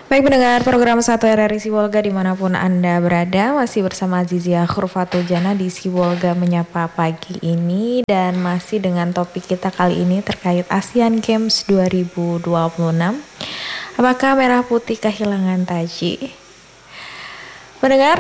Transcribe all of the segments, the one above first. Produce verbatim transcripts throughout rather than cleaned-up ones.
Baik pendengar program satu R R I Sibolga dimanapun Anda berada, masih bersama Azizia Khurfatul Jana di Sibolga Menyapa pagi ini. Dan masih dengan topik kita kali ini terkait Asian Games dua ribu dua puluh enam. Apakah merah putih kehilangan taji? Pendengar,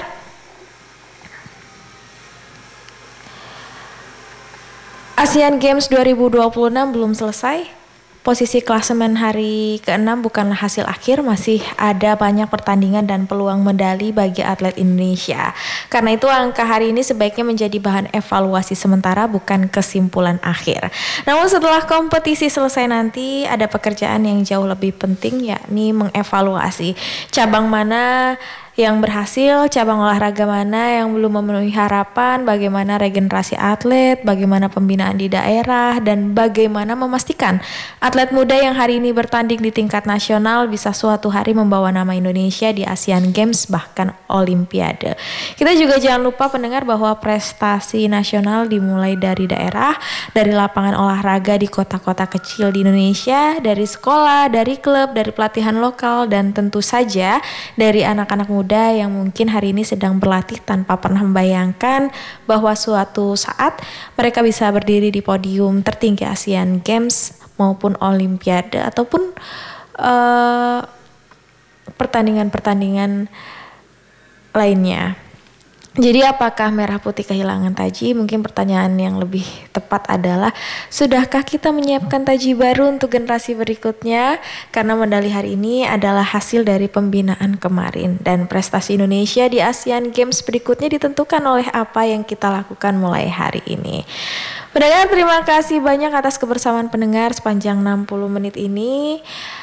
Asian Games dua ribu dua puluh enam belum selesai. Posisi klasemen hari keenam bukanlah hasil akhir, masih ada banyak pertandingan dan peluang medali bagi atlet Indonesia. Karena itu angka hari ini sebaiknya menjadi bahan evaluasi sementara, bukan kesimpulan akhir. Namun setelah kompetisi selesai nanti ada pekerjaan yang jauh lebih penting, yakni mengevaluasi cabang mana yang berhasil, cabang olahraga mana yang belum memenuhi harapan, bagaimana regenerasi atlet, bagaimana pembinaan di daerah, dan bagaimana memastikan atlet muda yang hari ini bertanding di tingkat nasional bisa suatu hari membawa nama Indonesia di Asian Games bahkan Olimpiade. Kita juga jangan lupa pendengar bahwa prestasi nasional dimulai dari daerah, dari lapangan olahraga di kota-kota kecil di Indonesia, dari sekolah, dari klub, dari pelatihan lokal, dan tentu saja dari anak-anak muda yang mungkin hari ini sedang berlatih tanpa pernah membayangkan bahwa suatu saat mereka bisa berdiri di podium tertinggi Asian Games maupun Olimpiade ataupun uh, pertandingan-pertandingan lainnya. Jadi apakah merah putih kehilangan taji? Mungkin pertanyaan yang lebih tepat adalah, sudahkah kita menyiapkan taji baru untuk generasi berikutnya? Karena medali hari ini adalah hasil dari pembinaan kemarin, dan prestasi Indonesia di Asian Games berikutnya ditentukan oleh apa yang kita lakukan mulai hari ini. Pendengar, terima kasih banyak atas kebersamaan pendengar sepanjang enam puluh menit ini.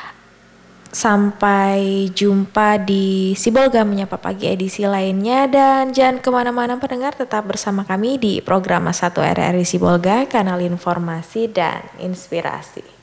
Sampai jumpa di Sibolga Menyapa Pagi edisi lainnya, dan jangan kemana-mana pendengar, tetap bersama kami di program satu R R I Sibolga, kanal informasi dan inspirasi.